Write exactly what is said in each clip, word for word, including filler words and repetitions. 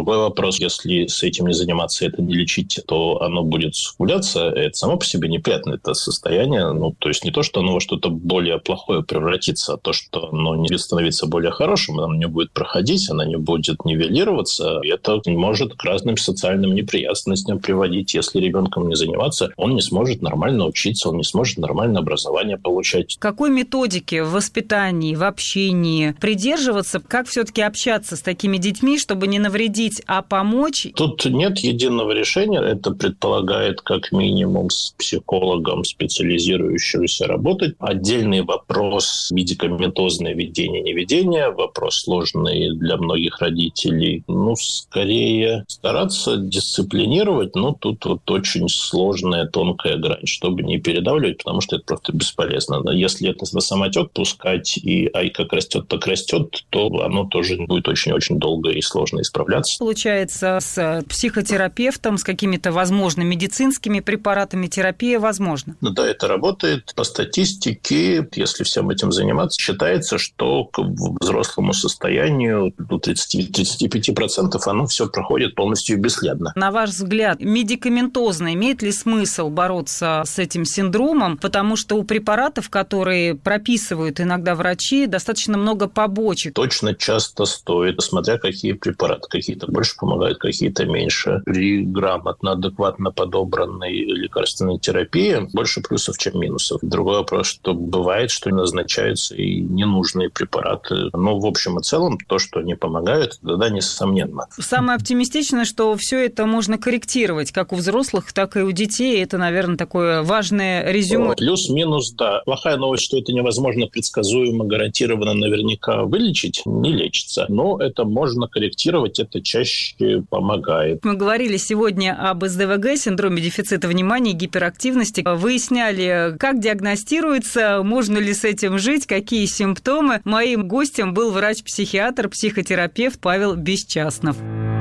Другой вопрос, если с этим не заниматься, это не лечить, то оно будет усугубляться. Это само по себе неприятное это состояние. Ну, то есть не то, что оно во что-то более плохое превратится, а то, что оно не будет становиться более хорошим, оно не будет проходить, оно не будет нивелироваться. И это может к разным социальным неприятностям приводить. Если ребенком не заниматься, он не сможет нормально учиться, он не сможет нормально образование получать. Какой методики в воспитании, в общении придерживаться? Как все-таки общаться с такими детьми, чтобы не навредить, а помочь? Тут нет единого решения. Это предполагает как минимум с психологом, специализирующимся работать. Отдельный вопрос медикаментозное ведение-неведение, вопрос сложный для многих родителей. Ну, скорее стараться дисциплинировать, но тут вот очень сложная, тонкая грань, чтобы не передавливать, потому что это просто бесполезно. Если это на самотек пускать, и ай, как растет, так растет, то оно тоже будет очень-очень долго и сложно исправляться. Получается, с психотерапевтом, с какими-то, возможно, медицинскими препаратами терапия возможна? Ну да, это работает. По статистике, если всем этим заниматься, считается, что к взрослому состоянию до тридцать пять процентов оно все проходит полностью бесследно. На ваш взгляд, медикаментозно имеет ли смысл бороться с этим синдромом? Потому что у препаратов, которые прописывают иногда врачи, достаточно много побочек. Точно часто стоит, смотря какие препараты. Какие-то больше помогают, какие-то меньше. При грамотно, адекватно подобранной лекарственной терапии больше плюсов, чем минусов. Другой вопрос, что бывает, что назначаются и ненужные препараты. Но в общем и целом то, что они помогают, да, несомненно. Самое оптимистичное, что все это можно корректировать, как у взрослых, так и у детей. Это, наверное, такое важное резюме. Плюс-минус, да. Плохая новость, что это невозможно предсказуемо, гарантированно наверняка вылечить, не лечится. Но это можно корректировать, это чаще помогает. Мы говорили сегодня об эс дэ вэ гэ, синдроме дефицита внимания и гиперактивности. Выясняли, как диагностируется, можно ли с этим жить, какие симптомы. Моим гостем был врач-психиатр, психотерапевт Павел Бесчастнов.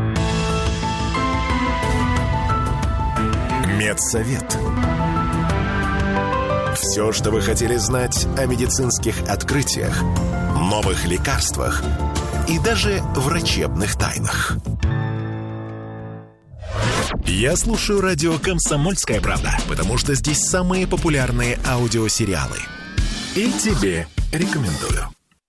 Медсовет. Все, что вы хотели знать о медицинских открытиях, новых лекарствах и даже врачебных тайнах. Я слушаю радио «Комсомольская правда», потому что здесь самые популярные аудиосериалы. И тебе рекомендую.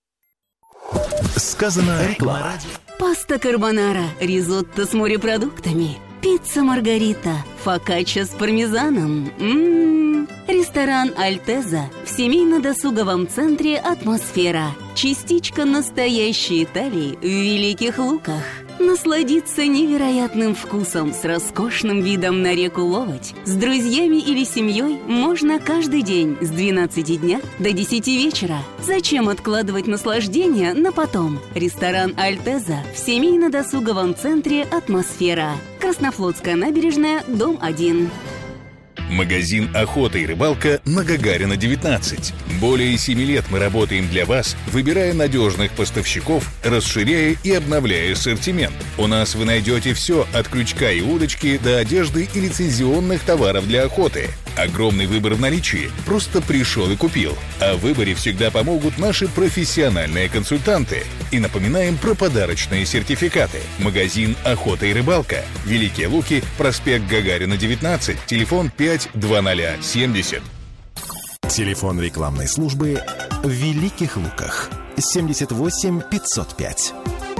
Сказано на радио. Паста карбонара, ризотто с морепродуктами, пицца маргарита, фокачча с пармезаном. М-м-м. Ресторан «Альтеза» в семейно-досуговом центре «Атмосфера». Частичка настоящей Италии в Великих Луках. Насладиться невероятным вкусом с роскошным видом на реку Ловоть с друзьями или семьей можно каждый день с двенадцати дня до десяти вечера. Зачем откладывать наслаждение на потом? Ресторан «Альтеза» в семейно-досуговом центре «Атмосфера». Краснофлотская набережная, дом один. Магазин «Охота и рыбалка» на Гагарина, девятнадцать. Более семи лет мы работаем для вас, выбирая надежных поставщиков, расширяя и обновляя ассортимент. У нас вы найдете все от крючка и удочки до одежды и лицензионных товаров для охоты. Огромный выбор в наличии. Просто пришел и купил. А в выборе всегда помогут наши профессиональные консультанты. И напоминаем про подарочные сертификаты. Магазин «Охота и рыбалка». Великие Луки, проспект Гагарина, девятнадцать. Телефон пять два ноль семьдесят. Телефон рекламной службы в Великих Луках. семьдесят восемь пятьсот пять.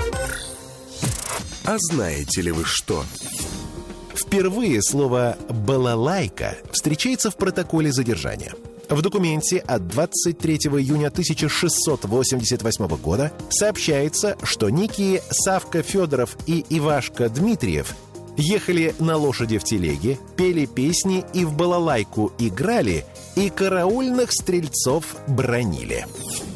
А знаете ли вы что? Впервые слово «балалайка» встречается в протоколе задержания. В документе от двадцать третьего июня тысяча шестьсот восемьдесят восьмого года сообщается, что некие Савка Федоров и Ивашка Дмитриев ехали на лошади в телеге, пели песни и в балалайку играли, и караульных стрельцов бранили.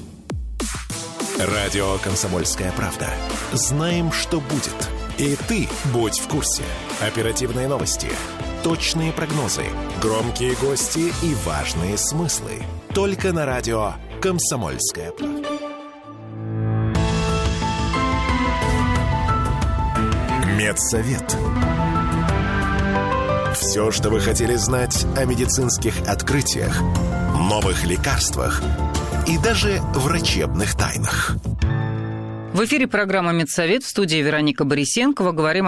Радио «Комсомольская правда». Знаем, что будет. И ты будь в курсе. Оперативные новости, точные прогнозы, громкие гости и важные смыслы. Только на радио «Комсомольская правда». Медсовет. Все, что вы хотели знать о медицинских открытиях, новых лекарствах и даже врачебных тайнах. В эфире программа «Медсовет», в студии Вероника Борисенкова. Говорим